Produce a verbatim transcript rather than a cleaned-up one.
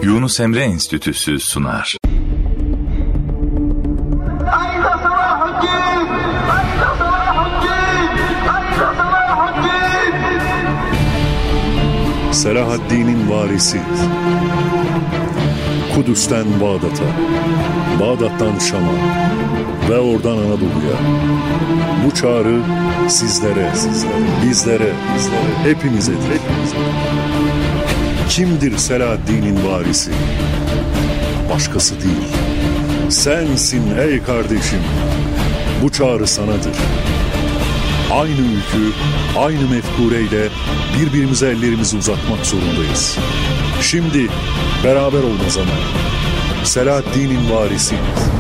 Yunus Emre Enstitüsü sunar. Selahaddin'in varisi. Kudüs'ten Bağdat'a, Bağdat'tan Şam'a ve oradan Anadolu'ya. Bu çağrı sizlere, sizlere bizlere, bizlere, hepimizedir. hepimize. Kimdir Selahaddin'in varisi? Başkası değil. Sensin ey kardeşim. Bu çağrı sanadır. Aynı ülkü, aynı mefkureyle birbirimize ellerimizi uzatmak zorundayız. Şimdi beraber olma zamanı. Selahaddin'in varisi.